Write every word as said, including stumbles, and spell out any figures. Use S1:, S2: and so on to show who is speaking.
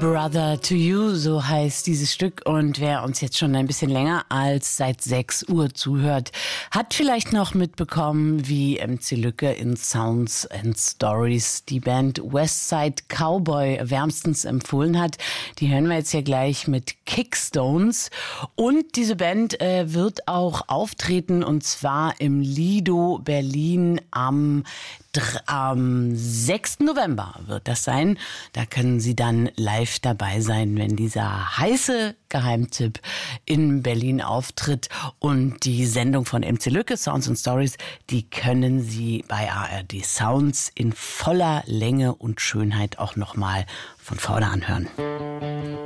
S1: Brother to You, so heißt dieses Stück. Und wer uns jetzt schon ein bisschen länger als seit sechs Uhr zuhört, hat vielleicht noch mitbekommen, wie M C Lücke in Sounds and Stories die Band Westside Cowboy wärmstens empfohlen hat. Die hören wir jetzt hier gleich mit Kickstones. Und diese Band äh, wird auch auftreten, und zwar im Lido Berlin am Am sechsten November wird das sein. Da können Sie dann live dabei sein, wenn dieser heiße Geheimtipp in Berlin auftritt. Und die Sendung von M C Lücke, Sounds and Stories, die können Sie bei A R D Sounds in voller Länge und Schönheit auch nochmal von vorne anhören.